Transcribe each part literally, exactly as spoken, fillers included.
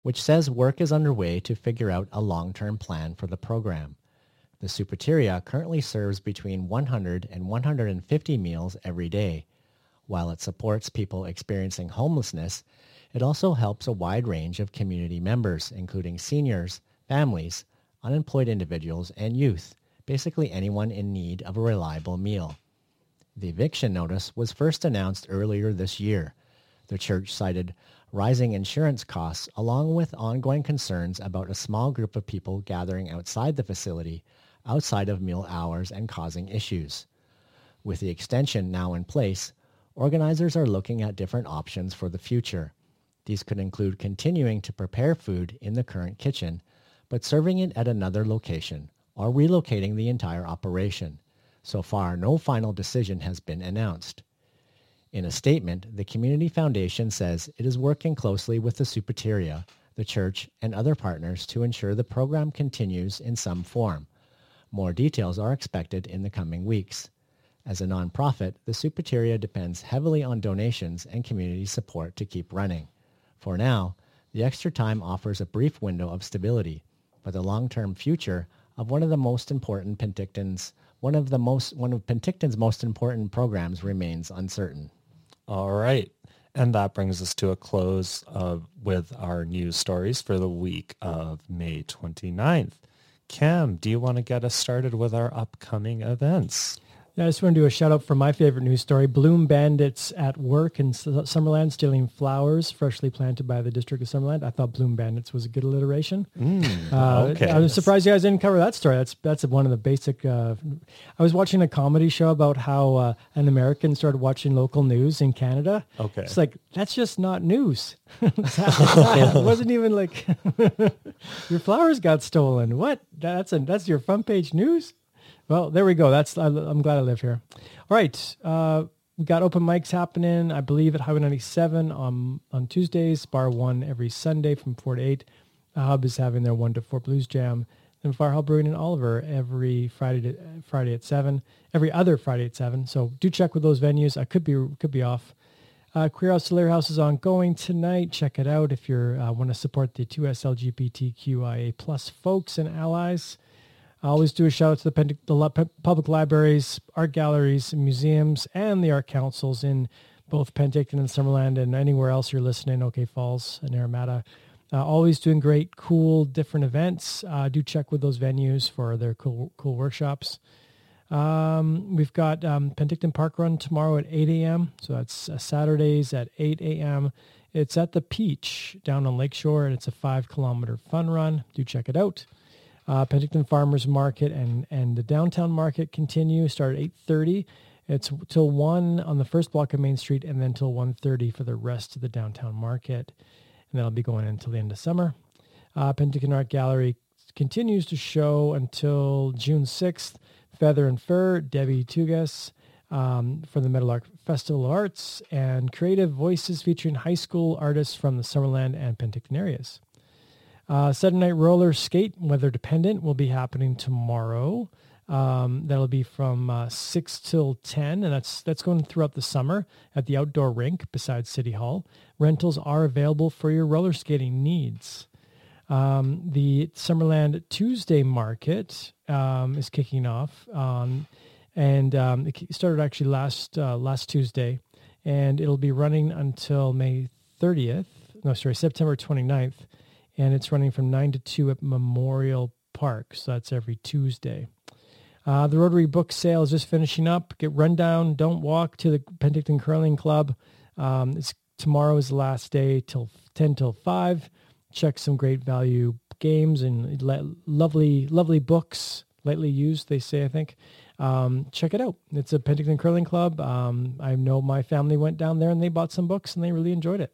which says work is underway to figure out a long-term plan for the program. The Superior currently serves between one hundred and one hundred fifty meals every day. While it supports people experiencing homelessness, it also helps a wide range of community members, including seniors, families, unemployed individuals, and youth, basically anyone in need of a reliable meal. The eviction notice was first announced earlier this year. The church cited rising insurance costs along with ongoing concerns about a small group of people gathering outside the facility, outside of meal hours and causing issues. With the extension now in place, organizers are looking at different options for the future. These could include continuing to prepare food in the current kitchen, but serving it at another location, or relocating the entire operation. So far, no final decision has been announced. In a statement, the Community Foundation says it is working closely with the Superior, the church, and other partners to ensure the program continues in some form. More details are expected in the coming weeks. As a nonprofit, the Superior depends heavily on donations and community support to keep running. For now, the extra time offers a brief window of stability, but the long-term future of one of the most important Penticton's one of the most one of Penticton's most important programs remains uncertain. All right. And that brings us to a close uh, with our news stories for the week of May twenty-ninth. Cam, do you want to get us started with our upcoming events? Yeah, I just want to do a shout out for my favorite news story. Bloom Bandits at work in Summerland stealing flowers freshly planted by the District of Summerland. I thought Bloom Bandits was a good alliteration. Mm, uh, okay. I was surprised you guys didn't cover that story. That's that's one of the basic... Uh, I was watching a comedy show about how uh, an American started watching local news in Canada. Okay. It's like, that's just not news. It wasn't even like, your flowers got stolen. What? That's a, that's your front page news? Well, there we go. That's I, I'm glad I live here. All right. Uh, we got open mics happening, I believe, at Highway ninety-seven on, on Tuesdays, Bar one every Sunday from four to eight. The Hub is having their one to four Blues Jam. And Fire Hall Brewing in Oliver every Friday to, Friday at seven, every other Friday at seven. So do check with those venues. I could be could be off. Uh, Queer House to Lair House is ongoing tonight. Check it out if you uh, want to support the two S L G B T Q I A plus folks and allies. I always do a shout out to the, Pen- the public libraries, art galleries, museums, and the art councils in both Penticton and Summerland and anywhere else you're listening, OK Falls and Aramata. Uh, always doing great, cool, different events. Uh, do check with those venues for their cool, cool workshops. Um, we've got um, Penticton Park Run tomorrow at eight a.m. So that's uh, Saturdays at eight a.m. It's at the Peach down on Lakeshore, and it's a five-kilometer fun run. Do check it out. Uh, Penticton Farmers Market and, and the downtown market continue, start at eight thirty. It's till one on the first block of Main Street and then till one thirty for the rest of the downtown market. And that'll be going until the end of summer. Uh, Penticton Art Gallery continues to show until June sixth. Feather and Fur, Debbie Tugas um, for the Meadowlark Festival of Arts, and creative voices featuring high school artists from the Summerland and Penticton areas. Uh, Saturday Night Roller Skate, weather dependent, will be happening tomorrow. Um, that'll be from uh, six till ten, and that's that's going throughout the summer at the outdoor rink beside City Hall. Rentals are available for your roller skating needs. Um, the Summerland Tuesday Market um, is kicking off, um, and um, it started actually last uh, last Tuesday, and it'll be running until May thirtieth. No, sorry, September twenty-ninth. And it's running from nine to two at Memorial Park. So that's every Tuesday. Uh, the Rotary Book Sale is just finishing up. Get run down. Don't walk to the Penticton Curling Club. Um, it's tomorrow is the last day till ten till five. Check some great value games and le- lovely, lovely books. Lightly used, they say, I think. Um, check it out. It's a Penticton Curling Club. Um, I know my family went down there and they bought some books and they really enjoyed it.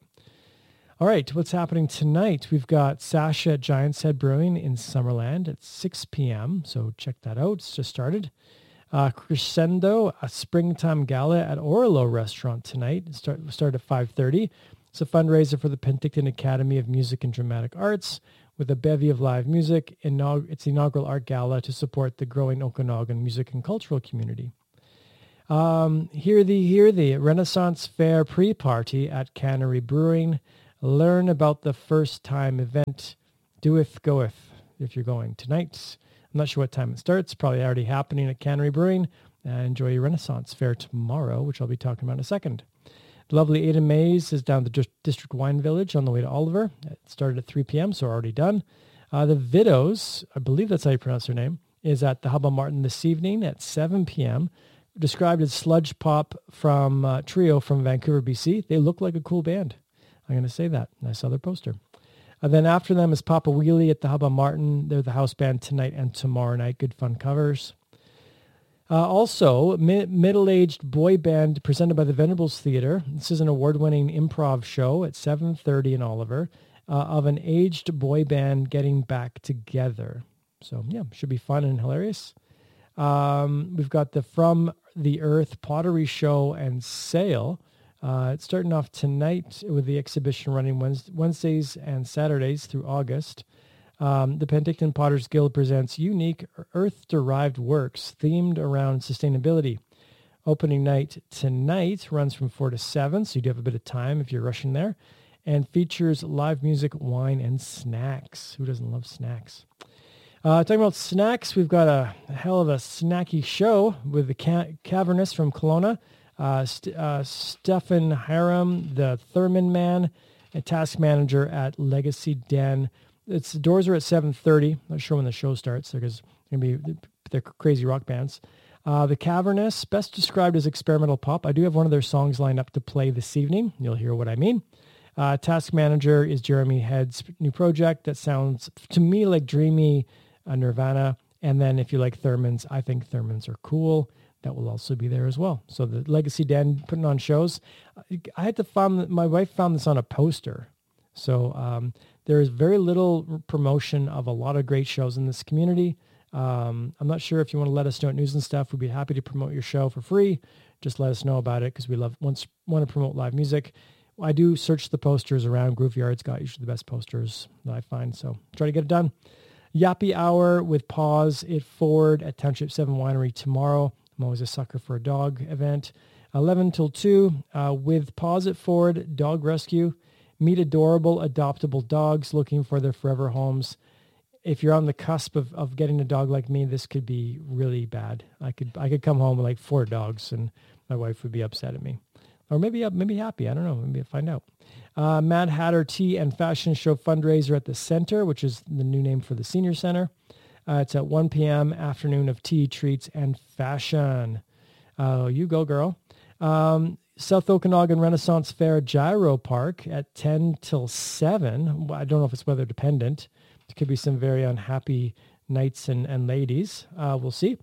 All right, what's happening tonight? We've got Sasha at Giant's Head Brewing in Summerland at six p.m., so check that out. It's just started. Uh, Crescendo, a springtime gala at Orlo Restaurant tonight. Start, start at five thirty. It's a fundraiser for the Penticton Academy of Music and Dramatic Arts with a bevy of live music. Inaug- it's the inaugural art gala to support the growing Okanagan music and cultural community. Um, hear the, hear the Renaissance Fair pre-party at Cannery Brewing. learn about the first time event, Doeth Goeth, if you're going tonight. I'm not sure what time it starts. Probably already happening at Cannery Brewing. Uh, enjoy your Renaissance Fair tomorrow, which I'll be talking about in a second. The lovely Ada Mays is down at the District Wine Village on the way to Oliver. It started at three p.m., so already done. Uh, the Vidos, I believe that's how you pronounce her name, is at the Hub on Martin this evening at seven p.m., described as sludge pop from uh, trio from Vancouver, B C. They look like a cool band. I'm going to say that. I saw their poster. And then after them is Papa Wheelie at the Hub on Martin. They're the house band tonight and tomorrow night. Good fun covers. Uh, also, mi- middle-aged boy band presented by the Venables Theatre. This is an award-winning improv show at seven thirty in Oliver uh, of an aged boy band getting back together. So, yeah, should be fun and hilarious. Um, we've got the From the Earth Pottery Show and Sale. Uh, it's starting off tonight with the exhibition running Wednesdays, Wednesdays and Saturdays through August. Um, the Penticton Potters Guild presents unique earth-derived works themed around sustainability. Opening night tonight runs from four to seven, so you do have a bit of time if you're rushing there, and features live music, wine, and snacks. Who doesn't love snacks? Uh, talking about snacks, we've got a, a hell of a snacky show with the ca- Cavernous from Kelowna, uh, St- uh, Stefan Hiram, the Thurman Man, and task manager at Legacy Den. Its doors are at seven thirty. Not sure when the show starts because they're going to be they're crazy rock bands. Uh, the Cavernous, best described as experimental pop. I do have one of their songs lined up to play this evening. You'll hear what I mean. Uh, task manager is Jeremy Head's new project that sounds to me like dreamy uh, Nirvana. And then if you like Thurmans, I think Thurmans are cool. That will also be there as well. So the Legacy Den putting on shows. I had to find, my wife found this on a poster. So um, there is very little promotion of a lot of great shows in this community. Um, I'm not sure if you want to let us know at News and Stuff. We'd be happy to promote your show for free. Just let us know about it because we love once want to promote live music. I do search the posters around. Groove Yard's got usually the best posters that I find. So try to get it done. Yappy Hour with Pause at Ford at Township seven Winery tomorrow. I'm always a sucker for a dog event. eleven till two uh, with Pause at Ford, Dog Rescue. Meet adorable, adoptable dogs looking for their forever homes. If you're on the cusp of, of getting a dog like me, this could be really bad. I could I could come home with like four dogs and my wife would be upset at me. Or maybe maybe happy. I don't know. Maybe I'll find out. Uh, Mad Hatter Tea and Fashion Show fundraiser at the Center, which is the new name for the Senior Center. Uh, it's at one p.m. afternoon of tea, treats, and fashion. Uh, you go, girl. Um, South Okanagan Renaissance Fair Gyro Park at ten till seven. I don't know if it's weather dependent. There could be some very unhappy knights and, and ladies. Uh, we'll see.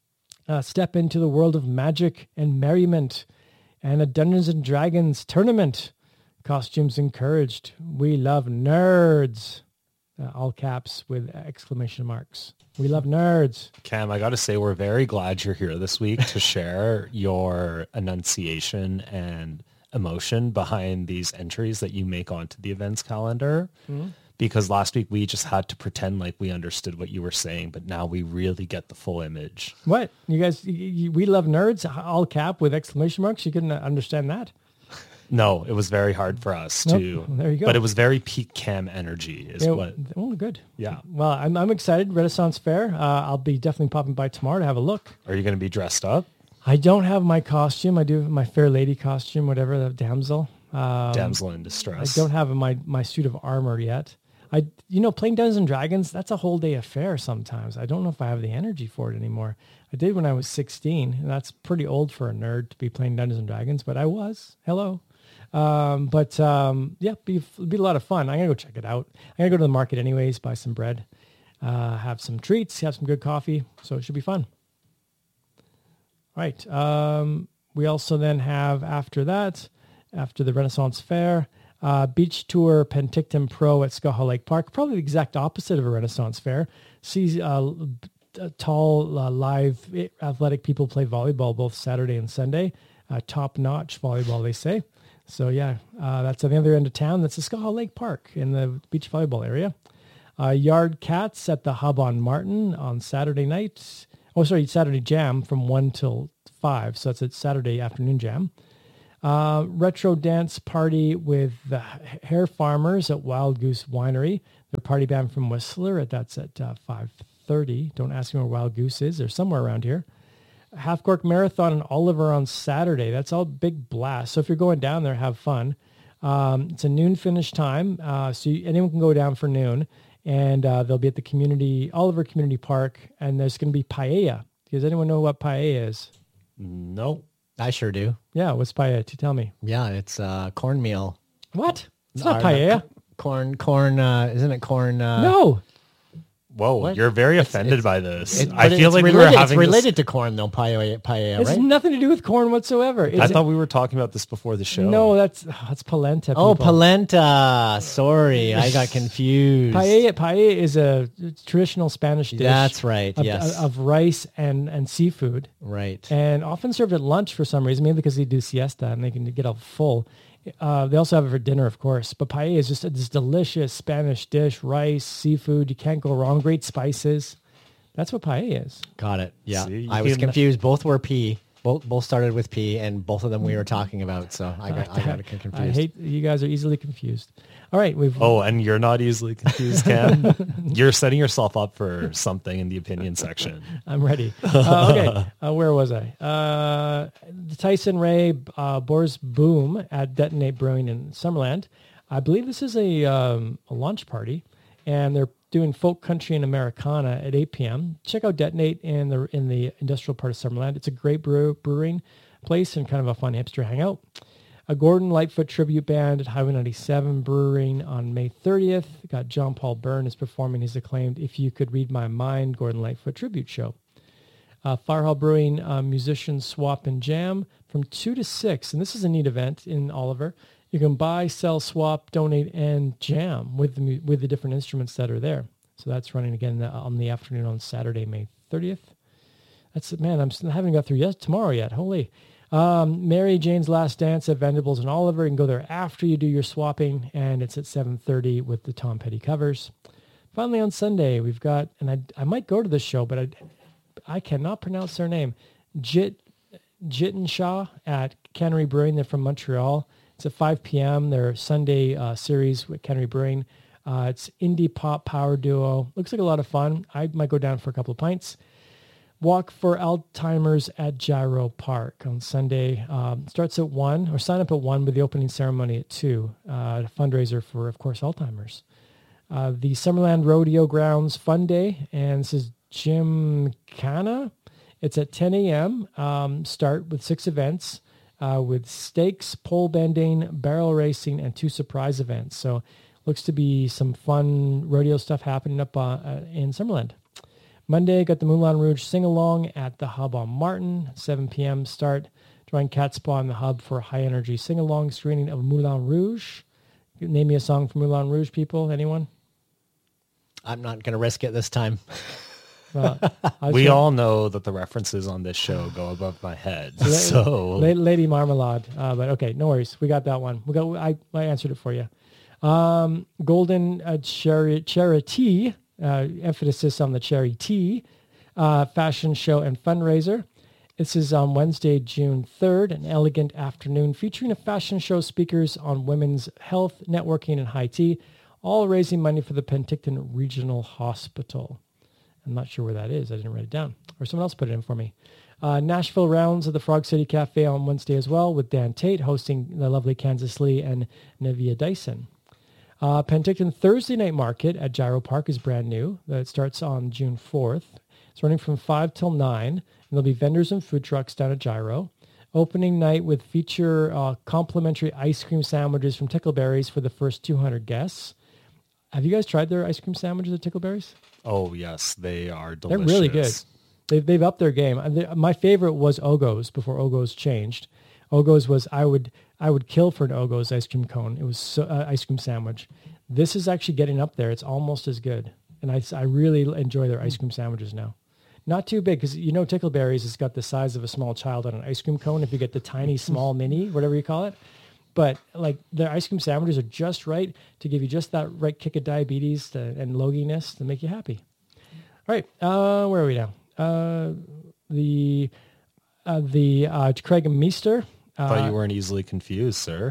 Uh, step into the world of magic and merriment and a Dungeons and Dragons tournament. Costumes encouraged. We love nerds. Uh, all caps with exclamation marks. We love nerds. Cam, I got to say, we're very glad you're here this week to share your enunciation and emotion behind these entries that you make onto the events calendar. Mm-hmm. Because last week we just had to pretend like we understood what you were saying, but now we really get the full image. What? You guys, you, you, we love nerds, all cap with exclamation marks? You couldn't understand that? No, it was very hard for us nope. to. Well, there you go. But it was very peak Cam energy is yeah, what. Oh, good. Yeah. Well, I'm I'm excited. Renaissance Fair. Uh, I'll be definitely popping by tomorrow to have a look. Are you going to be dressed up? I don't have my costume. I do have my fair lady costume, whatever, the damsel. Um, Damsel in distress. I don't have my, my suit of armor yet. I, you know, playing Dungeons and Dragons, that's a whole day affair sometimes. I don't know if I have the energy for it anymore. I did when I was sixteen, and that's pretty old for a nerd to be playing Dungeons and Dragons, but I was. Hello. Um, but um, yeah, be be a lot of fun. I'm gonna go check it out. I'm gonna go to the market anyways, buy some bread, uh, have some treats, have some good coffee. So it should be fun. All right. Um, we also then have after that, after the Renaissance Fair, uh, Beach Tour Penticton Pro at Skaha Lake Park. Probably the exact opposite of a Renaissance Fair. See uh, tall, uh, live athletic people play volleyball both Saturday and Sunday. Uh, top-notch volleyball, they say. So yeah, uh, that's at the other end of town. That's the Skaha Lake Park in the beach volleyball area. Uh, Yard Cats at the Hub on Martin on Saturday night. Oh, sorry, Saturday Jam from one till five. So that's a Saturday afternoon jam. Uh, retro dance party with the Hair Farmers at Wild Goose Winery. Their party band from Whistler. That's at uh, five thirty. Don't ask me where Wild Goose is. They're somewhere around here. Half Cork Marathon in Oliver on Saturday. That's all big blast. So if you're going down there, have fun. Um, it's a noon finish time. Uh, so you, anyone can go down for noon. And uh, they'll be at the community, Oliver Community Park. And there's going to be paella. Does anyone know what paella is? Nope. I sure do. Yeah, what's paella? To tell me. Yeah, it's uh, cornmeal. What? It's not Or, paella. Corn, corn, uh, isn't it corn? Uh, No. Whoa, What? you're very It's- offended it's- by this. It, I but feel it's like we related, were having it's related this, to corn, though, paella, paella It's right? nothing to do with corn whatsoever. It's, I thought we were talking about this before the show. No, that's oh, that's polenta. Oh, people. polenta. Sorry, I got confused. Paella, paella is a traditional Spanish dish. That's right, Of, yes. of rice and, and seafood, Right. and often served at lunch for some reason, maybe because they do siesta and they can get all full. Uh, they also have it for dinner, of course. But paella is just a, this delicious Spanish dish: rice, seafood. You can't go wrong. Great spices. That's what paella is. Got it. Yeah. See, you I was can- confused. Both were P. Both both started with P, and both of them we were talking about. So I got I got confused. I hate you guys are easily confused. All right, we've Oh, and you're not easily confused, Cam. You're setting yourself up for something in the opinion section. I'm ready. Uh, okay, uh, where was I? Uh, the Tyson Ray uh, Boars Boom at Detonate Brewing in Summerland. I believe this is a, um, a launch party, and they're doing folk country and Americana at eight p.m. Check out Detonate in the in the industrial part of Summerland. It's a great brew, brewing place and kind of a fun hipster hangout. A Gordon Lightfoot tribute band at Highway ninety-seven Brewing on May thirtieth. Got John Paul Byrne is performing his acclaimed If You Could Read My Mind Gordon Lightfoot tribute show. Uh, Fire Hall Brewing uh, musicians swap and jam from two to six. And this is a neat event in Oliver. You can buy, sell, swap, donate, and jam with the, mu- with the different instruments that are there. So that's running again on the afternoon on Saturday, May thirtieth. That's it, man. I'm I haven't got through yet tomorrow yet. Holy. Um, Mary Jane's Last Dance at Vendables and Oliver. You can go there after you do your swapping, and it's at seven thirty with the Tom Petty covers. Finally, on Sunday, we've got, and I I might go to this show, but I I cannot pronounce their name. Jit Jitin Shah at Cannery Brewing. They're from Montreal. It's at five p.m. Their Sunday uh, series with Cannery Brewing. Uh, it's indie pop power duo. Looks like a lot of fun. I might go down for a couple of pints. Walk for Alzheimer's at Gyro Park on Sunday. Um, starts at one, or sign up at one with the opening ceremony at two. Uh, a fundraiser for, of course, Alzheimer's. Uh, the Summerland Rodeo Grounds Fun Day, and this is Jim Cana. It's at ten a.m. Um, start with six events uh, with stakes, pole bending, barrel racing, and two surprise events. So looks to be some fun rodeo stuff happening up uh, uh, in Summerland. Monday, got the Moulin Rouge sing-along at the Hub on Martin, seven p.m. start. Join Catspaw in the Hub for a high-energy sing-along screening of Moulin Rouge. Name me a song from Moulin Rouge, people. Anyone? I'm not going to risk it this time. Well, I We should- all know that the references on this show go above my head. La- So La- Lady Marmalade. Uh, but okay, no worries. We got that one. We got. I, I answered it for you. Um, Golden uh, Cherry Charity. Uh, emphasis on the charity uh, fashion show and fundraiser. This is on Wednesday, June third, an elegant afternoon featuring a fashion show, speakers on women's health, networking, and high tea, all raising money for the Penticton Regional Hospital. I'm not sure where that is. I didn't write it down. Or someone else put it in for me. Uh, Nashville rounds of the Frog City Cafe on Wednesday as well, with Dan Tate hosting the lovely Kansas Lee and Nevia Dyson. Uh, Penticton Thursday Night Market at Gyro Park is brand new. It starts on June fourth. It's running from five till nine. And there'll be vendors and food trucks down at Gyro. Opening night with feature uh, complimentary ice cream sandwiches from Tickleberries for the first two hundred guests. Have you guys tried their ice cream sandwiches at Tickleberries? Oh, yes, they are They're delicious. really good. They've, they've upped their game. And they- My favorite was Ogo's before Ogo's changed. Ogo's was, I would I would kill for an Ogo's ice cream cone. It was so, uh, ice cream sandwich. This is actually getting up there. It's almost as good. And I, I really enjoy their ice cream sandwiches now. Not too big, because you know Tickleberries has got the size of a small child on an ice cream cone if you get the tiny, small mini, whatever you call it. But like their ice cream sandwiches are just right to give you just that right kick of diabetes to, and loginess to make you happy. All right, uh, where are we now? Uh, the uh, the uh, Craig and Meester Thought Uh, you weren't easily confused, sir.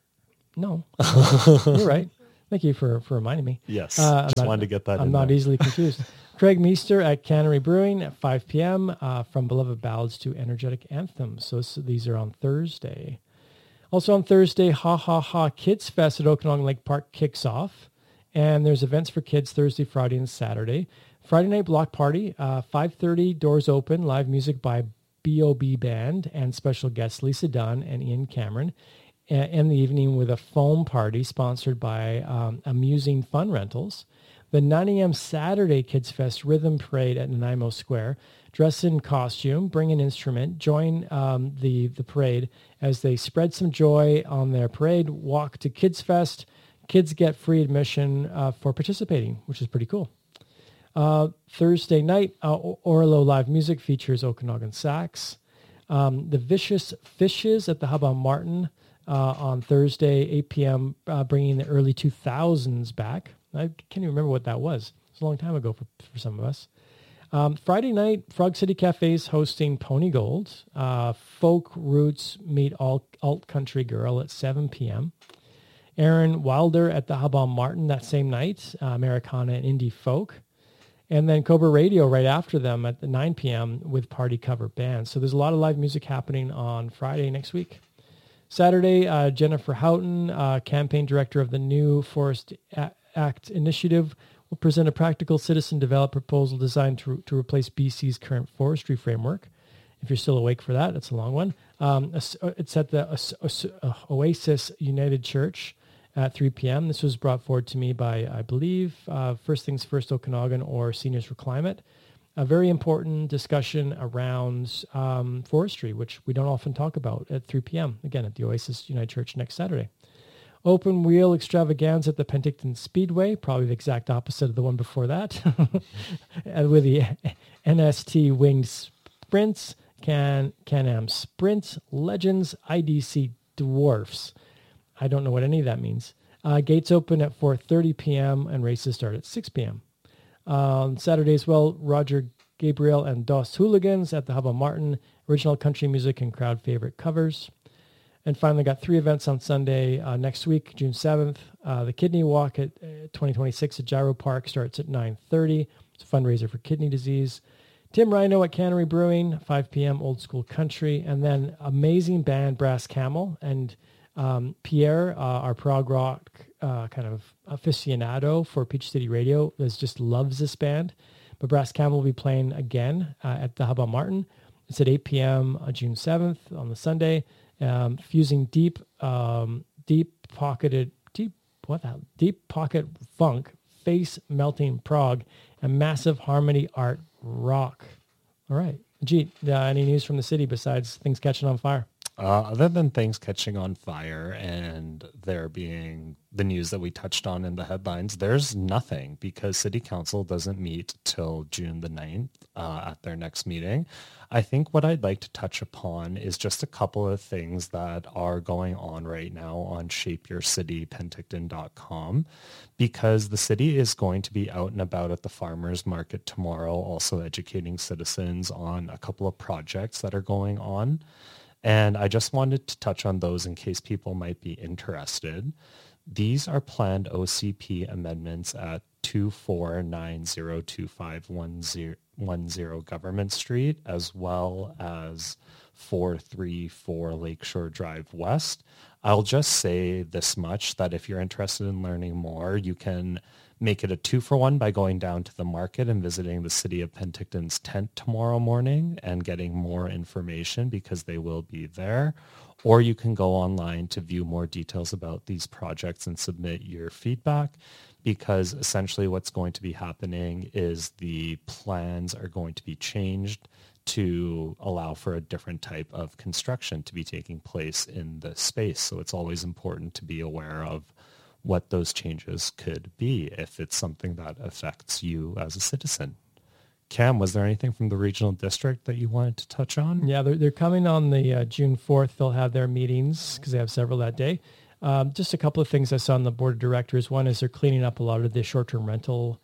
No, you're right. Thank you for, for reminding me. Yes, Uh, I'm just not- wanted to get that I'm in not there. easily confused. Craig Meester at Cannery Brewing at five p.m. Uh, from Beloved Ballads to Energetic Anthems. So, so these are on Thursday. Also on Thursday, Ha Ha Ha Kids Fest at Okanagan Lake Park kicks off. And there's events for kids Thursday, Friday, and Saturday. Friday night block party, uh, five thirty, doors open, live music by B O B Band and special guests Lisa Dunn and Ian Cameron. In the evening with a foam party sponsored by um, Amusing Fun Rentals. The nine a.m. Saturday Kids Fest Rhythm Parade at Nanaimo Square. Dress in costume, bring an instrument, join um, the, the parade as they spread some joy on their parade. Walk to Kids Fest. Kids get free admission uh, for participating, which is pretty cool. Uh, Thursday night, uh, Orlo Live Music features Okanagan Sax. Um, the Vicious Fishes at the Hub on Martin uh, on Thursday, eight p.m., uh, bringing the early two thousands back. I can't even remember what that was. It's a long time ago for, for some of us. Um, Friday night, Frog City Cafe's hosting Pony Gold. Uh, Folk Roots meet alt, alt Country Girl at seven p.m. Aaron Wilder at the Hub on Martin that same night, uh, Americana and Indie Folk. And then Cobra Radio right after them at the nine p.m. with party cover bands. So there's a lot of live music happening on Friday next week. Saturday, uh, Jennifer Houghton, uh, campaign director of the New Forest A- Act Initiative, will present a practical citizen developed proposal designed to, to replace B C's current forestry framework. If you're still awake for that, it's a long one. Um, it's at the Oasis United Church at three p.m. This was brought forward to me by, I believe, uh, First Things First Okanagan or Seniors for Climate. A very important discussion around um, forestry, which we don't often talk about at three p.m. Again, at the Oasis United Church next Saturday. Open wheel extravaganza at the Penticton Speedway, probably the exact opposite of the one before that, with the N S T Winged Sprints, Can Can-Am Sprint, Legends, I D C Dwarfs. I don't know what any of that means. Uh, gates open at four thirty p.m. and races start at six p.m. Uh, on Saturday as well, Roger Gabriel and Dos Hooligans at the Hub on Martin, original country music and crowd favorite covers. And finally got three events on Sunday uh, next week, June seventh. Uh, the Kidney Walk at uh, twenty twenty-six at Gyro Park starts at nine thirty. It's a fundraiser for kidney disease. Tim Rhino at Cannery Brewing, five p.m. Old School Country. And then amazing band Brass Camel. And um, Pierre, uh, our prog rock uh, kind of aficionado for Peach City Radio, is just loves this band. But Brass Camel will be playing again uh, at the Hub on Martin. It's at eight p.m. on June seventh on the Sunday. Um, fusing deep, um, deep pocketed, deep, what the hell? Deep pocket funk, face melting prog, and massive harmony art rock. All right. Jeet, uh, any news from the city besides things catching on fire? Uh, other than things catching on fire and there being the news that we touched on in the headlines, there's nothing because City Council doesn't meet till June the ninth uh, at their next meeting. I think what I'd like to touch upon is just a couple of things that are going on right now on shape your city penticton dot com because the city is going to be out and about at the farmers market tomorrow, also educating citizens on a couple of projects that are going on. And I just wanted to touch on those in case people might be interested. These are planned O C P amendments at two four nine zero two five one zero Government Street, as well as four three four Lakeshore Drive West. I'll just say this much, that if you're interested in learning more, you can make it a two for one by going down to the market and visiting the City of Penticton's tent tomorrow morning and getting more information because they will be there. Or you can go online to view more details about these projects and submit your feedback, because essentially what's going to be happening is the plans are going to be changed to allow for a different type of construction to be taking place in the space. So it's always important to be aware of what those changes could be if it's something that affects you as a citizen. Cam, was there anything from the regional district that you wanted to touch on? Yeah, they're, they're coming on the uh, June fourth. They'll have their meetings because they have several that day. Um, just a couple of things I saw on the board of directors. One is they're cleaning up a lot of the short-term rental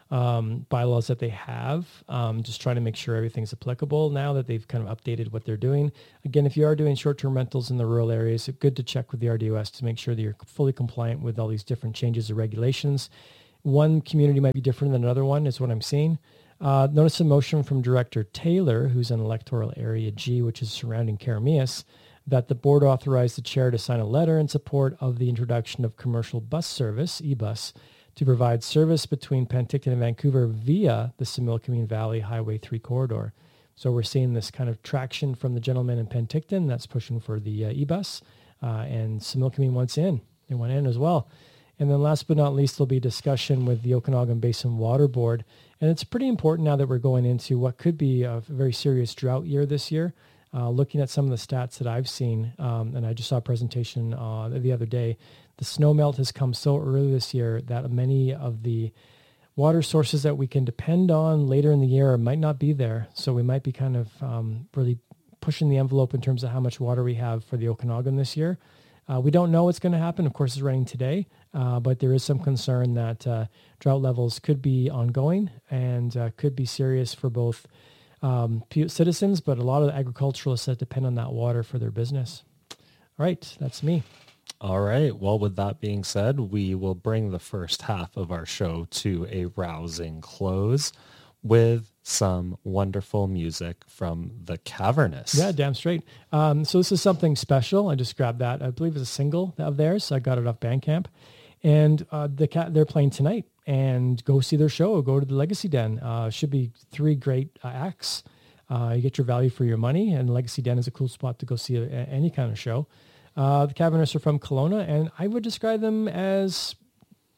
um, bylaws that they have, um, just trying to make sure everything's applicable now that they've kind of updated what they're doing. Again, if you are doing short-term rentals in the rural areas, it's good to check with the R D O S to make sure that you're fully compliant with all these different changes or regulations. One community might be different than another one is what I'm seeing. Uh, notice a motion from Director Taylor, who's in electoral area G, which is surrounding Karamias, that the board authorize the chair to sign a letter in support of the introduction of commercial bus service, e-bus, to provide service between Penticton and Vancouver via the Similkameen Valley Highway three corridor. So we're seeing this kind of traction from the gentleman in Penticton that's pushing for the uh, e-bus, uh, and Similkameen wants in. They want in as well. And then last but not least, there'll be discussion with the Okanagan Basin Water Board. And it's pretty important now that we're going into what could be a very serious drought year this year. Uh, looking at some of the stats that I've seen, um, and I just saw a presentation uh, the other day, the snow melt has come so early this year that many of the water sources that we can depend on later in the year might not be there. So we might be kind of um, really pushing the envelope in terms of how much water we have for the Okanagan this year. Uh, we don't know what's going to happen. Of course, it's raining today, uh, but there is some concern that uh, drought levels could be ongoing and uh, could be serious for both um, citizens, but a lot of the agriculturalists that depend on that water for their business. All right, that's me. All right. Well, with that being said, we will bring the first half of our show to a rousing close with some wonderful music from The Cavernous. Yeah, damn straight. Um, so this is something special. I just grabbed that. I believe it's a single of theirs. I got it off Bandcamp. And uh, the cat they're playing tonight. And go see their show. Go to the Legacy Den. Uh, should be three great uh, acts. Uh, you get your value for your money. And Legacy Den is a cool spot to go see a, a, any kind of show. Uh, the Cavernous are from Kelowna. And I would describe them as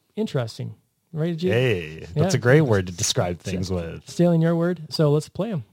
interesting. Right, G? Hey, that's yeah. a great word to describe things with. Stealing your word. So let's play them.